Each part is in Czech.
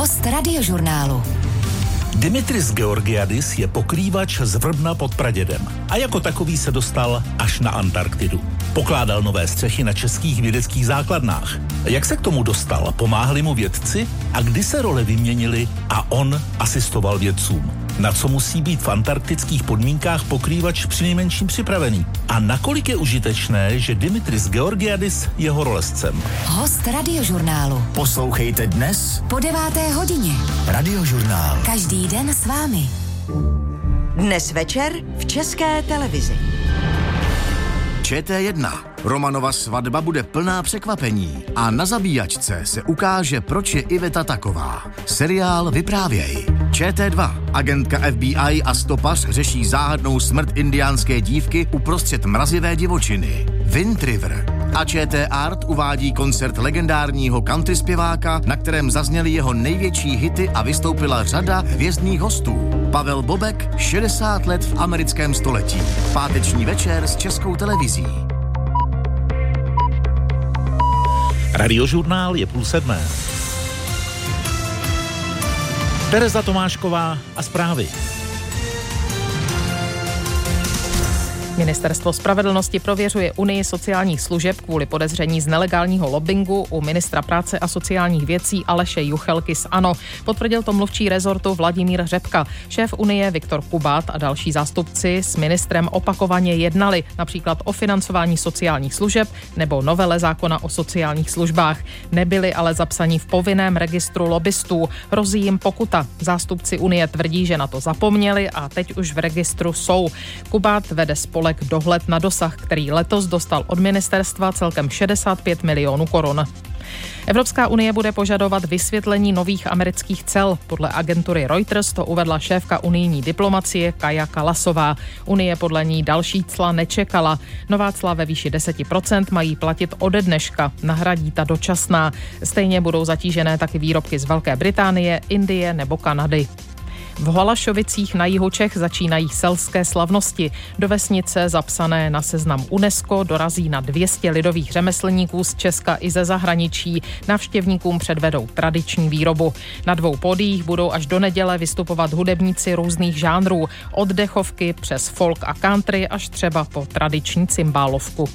Host Radiožurnálu. Dimitris Georgiadis je pokrývač z Vrbna pod Pradědem a jako takový se dostal až na Antarktidu. Pokládal nové střechy na českých vědeckých základnách. Jak se k tomu dostal? Pomáhali mu vědci? A kdy se role vyměnily a on asistoval vědcům? Na co musí být v antarktických podmínkách pokrývač přinejmenším připravený? A nakolik je užitečné, že Dimitris Georgiadis je horolezcem? Host Radiožurnálu. Poslouchejte dnes Po 9. hodině. Radiožurnál. Každý den s vámi. Dnes večer v České televizi. ČT1. Romanova svatba bude plná překvapení a na zabíjačce se ukáže, proč je Iveta taková. Seriál Vyprávěj. ČT2. Agentka FBI a stopař řeší záhadnou smrt indiánské dívky uprostřed mrazivé divočiny. Wind River. A ČT Art uvádí koncert legendárního country zpěváka, na kterém zazněly jeho největší hity a vystoupila řada hvězdných hostů. Pavel Bobek, 60 let v americkém století. Páteční večer s Českou televizí. Radiožurnál je 6:30. Tereza Tomášková a zprávy. Ministerstvo spravedlnosti prověřuje Unii sociálních služeb kvůli podezření z nelegálního lobbingu u ministra práce a sociálních věcí Aleše Juchelky z ANO. Potvrdil to mluvčí rezortu Vladimír Řepka. Šéf Unie Viktor Kubát a další zástupci s ministrem opakovaně jednali, například o financování sociálních služeb nebo novele zákona o sociálních službách. Nebyli ale zapsaní v povinném registru lobbystů. Hrozí jim pokuta. Zástupci Unie tvrdí, že na to zapomněli a teď už v registru jsou. Kubát vede spolek Dohled na dosah, který letos dostal od ministerstva celkem 65 milionů korun. Evropská unie bude požadovat vysvětlení nových amerických cel. Podle agentury Reuters to uvedla šéfka unijní diplomacie Kaja Kallasová. Unie podle ní další cla nečekala. Nová cla ve výši 10% mají platit ode dneška. Nahradí ta dočasná. Stejně budou zatížené taky výrobky z Velké Británie, Indie nebo Kanady. V Holašovicích na jihu Čech začínají selské slavnosti. Do vesnice, zapsané na seznam UNESCO, dorazí na 200 lidových řemeslníků z Česka i ze zahraničí. Návštěvníkům předvedou tradiční výrobu. Na 2 pódiích budou až do neděle vystupovat hudebníci různých žánrů. Od dechovky přes folk a country až třeba po tradiční cymbálovku.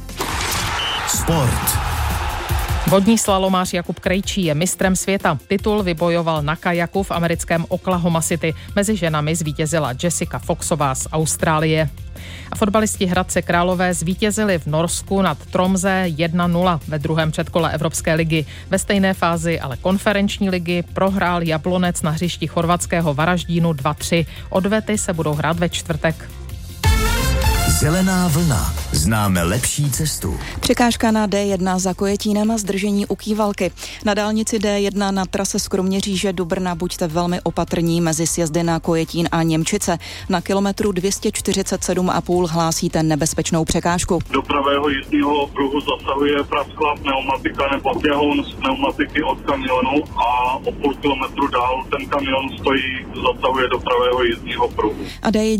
Sport. Vodní slalomář Jakub Krejčí je mistrem světa. Titul vybojoval na kajaku v americkém Oklahoma City. Mezi ženami zvítězila Jessica Foxová z Austrálie. A fotbalisti Hradce Králové zvítězili v Norsku nad Tromsø 1-0 ve druhém předkole Evropské ligy. Ve stejné fázi ale konferenční ligy prohrál Jablonec na hřišti chorvatského Varaždínu 2-3. Odvety se budou hrát ve čtvrtek. Zelená vlna. Známe lepší cestu. Překážka na D1 za Kojetínem a zdržení u Kývalky. Na dálnici D1 na trase z Kroměříže do Brna buďte velmi opatrní mezi sjezdy na Kojetín a Němčice. Na kilometru 247,5 hlásíte nebezpečnou překážku. Do pravého jízdního pruhu zasahuje prasklá pneumatika nebo běhoun z pneumatiky od kamionu a o půl kilometru dál ten kamion stojí, zasahuje do pravého jízdního pruhu. A D1